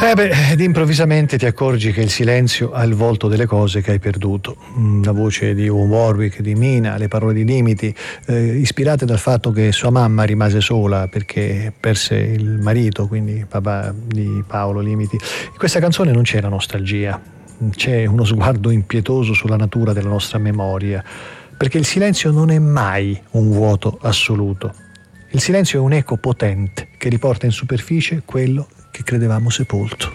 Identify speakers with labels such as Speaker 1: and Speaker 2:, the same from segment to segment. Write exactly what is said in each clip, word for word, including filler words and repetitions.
Speaker 1: Eh beh, ed improvvisamente ti accorgi che il silenzio ha il volto delle cose che hai perduto. La voce di Owen Warwick, di Mina, le parole di Limiti, eh, ispirate dal fatto che sua mamma rimase sola perché perse il marito, quindi papà di Paolo Limiti. In questa canzone non c'è la nostalgia, c'è uno sguardo impietoso sulla natura della nostra memoria, perché il silenzio non è mai un vuoto assoluto. Il silenzio è un eco potente che riporta in superficie quello che credevamo sepolto.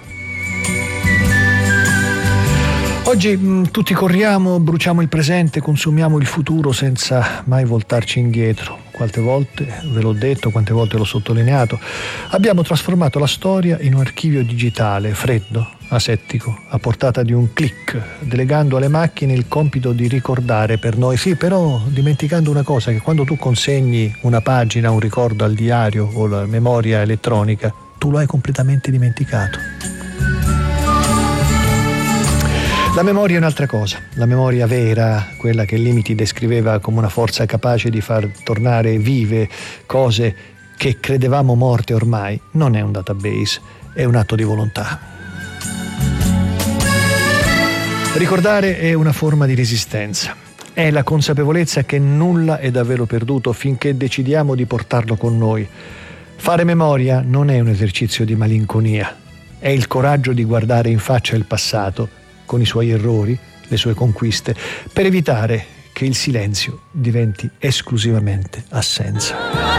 Speaker 1: Oggi mh, tutti corriamo, bruciamo il presente, consumiamo il futuro senza mai voltarci indietro. Quante volte, ve l'ho detto, quante volte l'ho sottolineato, abbiamo trasformato la storia in un archivio digitale, freddo, asettico, a portata di un click, delegando alle macchine il compito di ricordare per noi. Sì, però dimenticando una cosa, che quando tu consegni una pagina, un ricordo al diario o la memoria elettronica, tu lo hai completamente dimenticato. La memoria è un'altra cosa, la memoria vera, quella che Limiti descriveva come una forza capace di far tornare vive cose che credevamo morte ormai, non è un database, è un atto di volontà. Ricordare è una forma di resistenza, è la consapevolezza che nulla è davvero perduto finché decidiamo di portarlo con noi. Fare memoria non è un esercizio di malinconia, è il coraggio di guardare in faccia il passato con i suoi errori, le sue conquiste, per evitare che il silenzio diventi esclusivamente assenza.